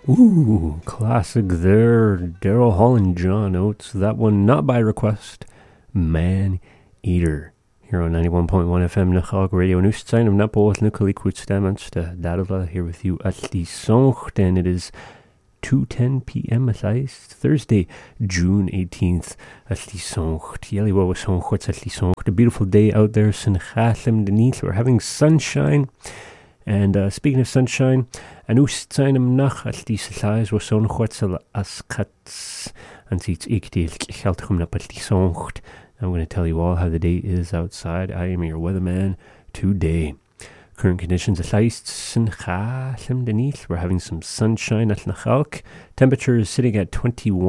Ooh, classic there. Daryl Hall and John Oates. That one not by request. Man Eater. Here on 91.1 FM Nachag Radio. Nu zijn om napoot nukkelijk goed stemmenste. Dadela here with you at the Soncht. And it is 2:10 p.m. at least. Thursday, June 18th at the Soncht. Yeliwa was Soncht at the Soncht. A beautiful day out there. Sinchalim Denise. We're having sunshine. And speaking of sunshine, anus zijn nach als die size was zo'n gortsel as cuts and iets ik die geld kom na pat die zongt. I'm going to tell you all how the day is outside. I am your weatherman today. Current conditions at least sinchalim denith. We're having some sunshine at Nachalk. Temperature is sitting at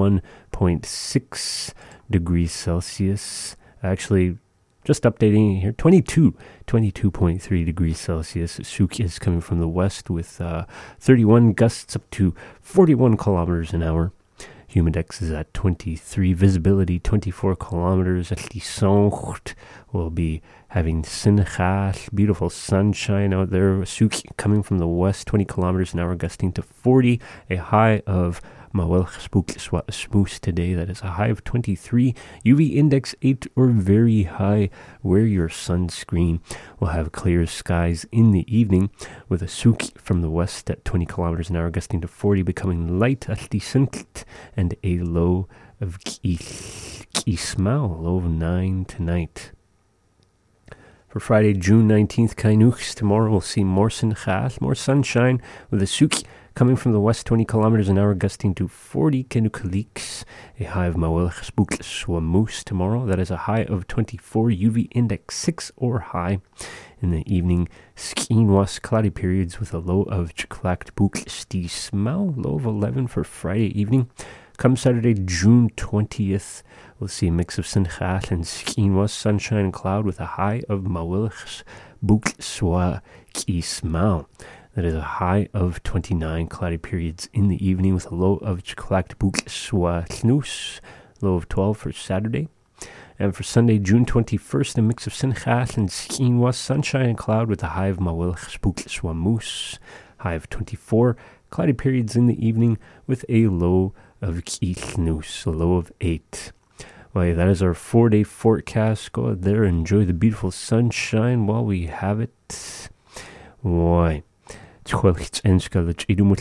21.6 degrees Celsius. Actually, just updating here, 22.3 degrees Celsius. Suk is coming from the west with 31 gusts up to 41 kilometers an hour. Humidex is at 23. Visibility 24 kilometers. At Lisoncht will be having Sinchal, beautiful sunshine out there. Suk coming from the west, 20 kilometers an hour, gusting to 40. A high of Mawel Smoose today. That is a high of 23. UV index 8 or very high. Wear your sunscreen. We'll have clear skies in the evening with a Suk from the west at 20 kilometers an hour, gusting to 40, becoming light at the Sint, and a low of Kismau, low of 9 tonight. For Friday, June 19th, Kainuchs. Tomorrow we'll see more Sinchal, more sunshine with a Suk coming from the west, 20 kilometers an hour, gusting to 40 Kenukaliks. A high of Mawel Spook Swamoose tomorrow. That is a high of 24, UV index 6 or high. In the evening, Skinwas cloudy periods with a low of Chiklakt Book Stismau, low of 11 for Friday evening. Come Saturday, June 20th, we'll see a mix of Sinchal and Skinwas, sunshine and cloud with a high of Mawel Book Swa Kismau. That is a high of 29 cloudy periods in the evening with a low of Chiklaktbuk Swasnus, low of 12 for Saturday. And for Sunday, June 21st, a mix of Sinchal and Skinwas, sunshine and cloud with a high of Mawel Spuk Swamus, high of 24, cloudy periods in the evening with a low of Kisnus, a low of 8. Well, that is our 4-day forecast. Go out there, enjoy the beautiful sunshine while we have it. Why? It's time for me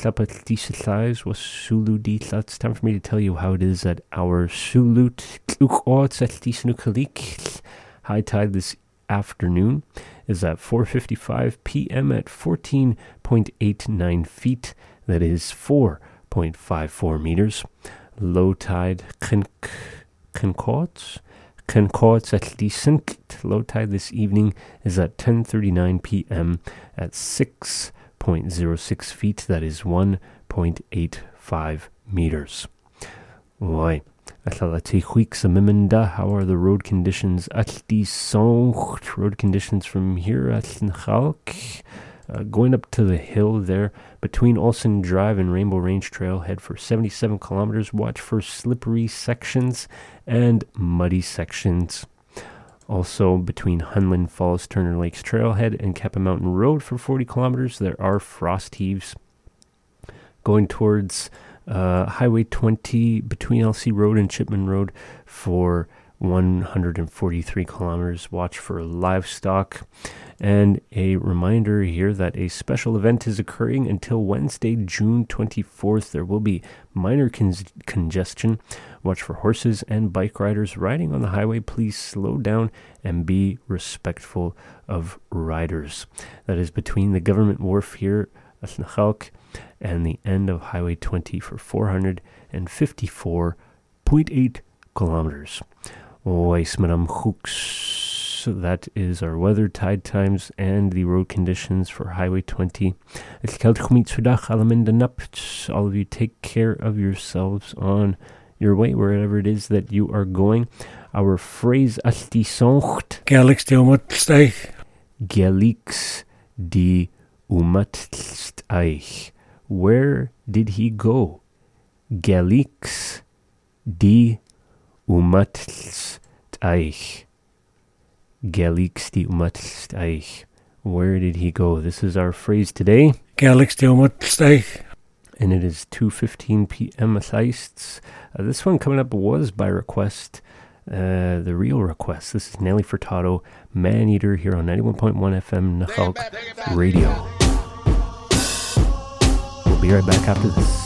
to tell you how it is at our Sulut high tide this afternoon is at 4:55 p.m. at 14.89 feet. That is 4.54 meters. Low tide Kenkots at decent. Low tide this evening is at 10:39 p.m. at 6.06 feet. That is 1.85 meters. Why? How are the road conditions at the Soncht? Road conditions from here at Nachalk. Going up to the hill there between Olsen Drive and Rainbow Range Trail, head for 77 kilometers. Watch for slippery sections and muddy sections. Also, between Hunland Falls, Turner Lakes Trailhead, and Kappa Mountain Road for 40 kilometers, there are frost heaves. Going towards Highway 20 between LC Road and Chipman Road for 143 kilometers. Watch for livestock. And a reminder here that a special event is occurring until Wednesday, June 24th. There will be minor congestion. Watch for horses and bike riders riding on the highway. Please slow down and be respectful of riders. That is between the government wharf here at Nachalk and the end of Highway 20 for 454.8 kilometers. So that is our weather, tide times, and the road conditions for Highway 20. All of you take care of yourselves on your way, wherever it is that you are going. Our phrase at die Soncht. Gelix de umatsteich. Gelix de umatsteich. Where did he go? Gelix de umatsteich. Gelix de umatsteich. Where did he go? This is our phrase today. Gelix de umatsteich. and it is 2:15 p.m. This one coming up was by request, the real request. This is Nelly Furtado, Man Eater, here on 91.1 FM Nachalk Radio. We'll be right back after this.